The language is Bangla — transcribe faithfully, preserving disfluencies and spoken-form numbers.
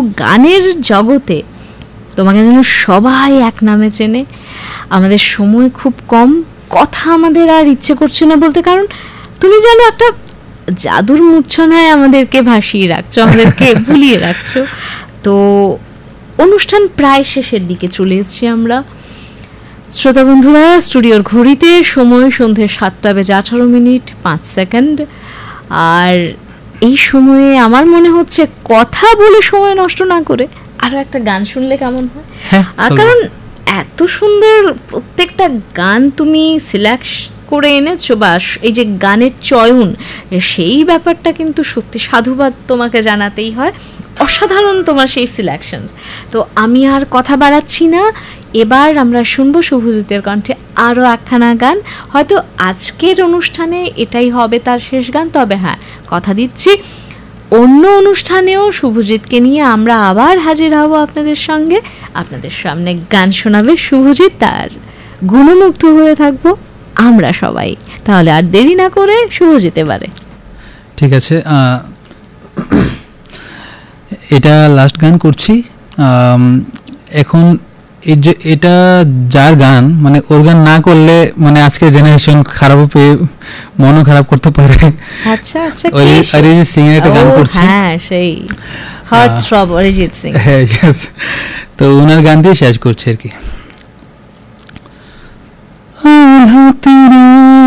গানের জগতে তোমাকে যেন সবাই এক নামে চেনে। আমাদের সময় খুব কম, কথা আমাদের আর ইচ্ছে করছে না বলতে, কারণ তুমি যেন একটা জাদুর মূর্ছনায় আমাদেরকে ভাসিয়ে রাখছো, আমাদেরকে ভুলিয়ে রাখছো। তো অনুষ্ঠান প্রায় শেষের দিকে চলে এসেছি আমরা। শ্রোতা বন্ধুরা, স্টুডিওর ঘড়িতে সময় সন্ধ্যে সাতটা বেজে আঠারো মিনিট পাঁচ সেকেন্ড। আর এই সময়ে আমার মনে হচ্ছে কথা বলে সময় নষ্ট না করে আরও একটা গান শুনলে কেমন হয়। কারণ এত সুন্দর প্রত্যেকটা গান তুমি সিলেক্ট করে এনেছো, বা এই যে গানের চয়ন, সেই ব্যাপারটা কিন্তু সত্যি সাধুবাদ তোমাকে জানাতেই হয়। অসাধারণ তোমার সেই সিলেকশন। তো আমি আর কথা বাড়াচ্ছি না, এবার আমরা শুনবো শুভজিতের কণ্ঠে আরও একখানা গান। হয়তো আজকের অনুষ্ঠানে এটাই হবে তার শেষ গান, তবে হ্যাঁ কথা দিচ্ছি অন্য অনুষ্ঠানেও শুভজিৎকে নিয়ে আমরা আবার হাজির হব আপনাদের সঙ্গে। আপনাদের সামনে গান শোনাবে শুভজিৎ, তার গুণমুগ্ধ হয়ে থাকবো আমরা সবাই। তাহলে আর দেরি না করে শুভজিৎ এবারে। ঠিক আছে, এটা লাস্ট গান করছি এখন। এই যে এটা যার গান, মানে ওর গান না করলে মানে আজকে জেনারেশন খারাপ পেয়ে মনও খারাপ করতে পারে। আচ্ছা আচ্ছা, অরিজিৎ সিং এর একটা গান করছি। হ্যাঁ, সেই হার্ট থ্রব অরিজিৎ সিং। হ্যাঁ, তো ওনার গান দিয়ে শেষ করছি আর কি।